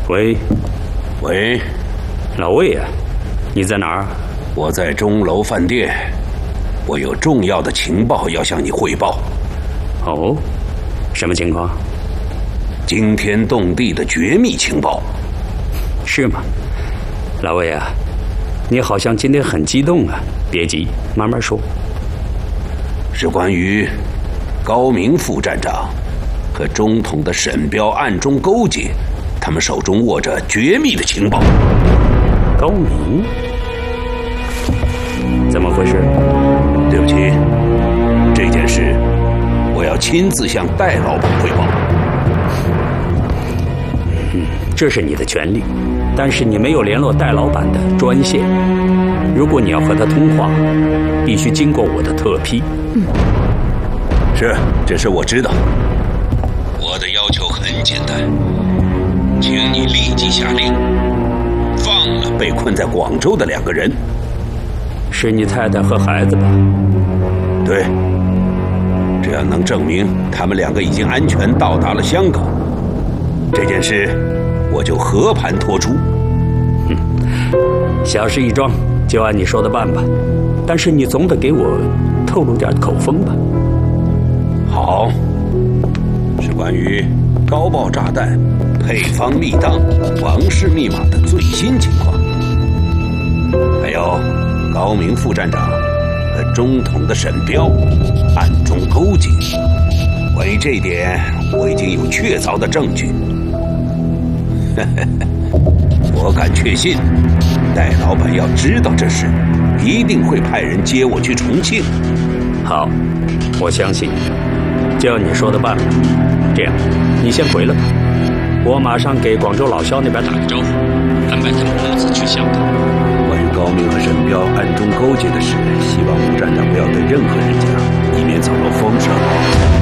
喂， 喂， 老魏呀，你在哪儿？ 我在钟楼饭店，我有重要的情报要向你汇报。 哦，什么情况？ 惊天动地的绝密情报。 是吗？老魏啊，你好像今天很激动啊，别急，慢慢说。 是关于高明副站长和中统的沈彪暗中勾结，他们手中握着绝密的情报。 高明？怎么回事？ 对不起，这件事我要亲自向戴老板汇报。 这是你的权利，但是你没有联络戴老板的专线。如果你要和他通话，必须经过我的特批。 是，这事我知道。我的要求很简单，请你立即下令放了被困在广州的2个人。 是你太太和孩子吧？ 对，只要能证明他们2个已经安全到达了香港，这件事我就和盘托出。 小事一桩，就按你说的办吧。但是你总得给我透露点口风吧。 好，是关于高爆炸弹、配方密档、王氏密码的最新情况，还有高明副站长和中统的沈彪暗中勾结。关于这一点，我已经有确凿的证据。我敢确信，戴老板要知道这事，一定会派人接我去重庆。 好，我相信，就按你说的办吧。这样，你先回来吧，我马上给广州老肖那边打个招呼，安排他们母子去香港。 关于高明和沈彪暗中勾结的事，希望吴站长不要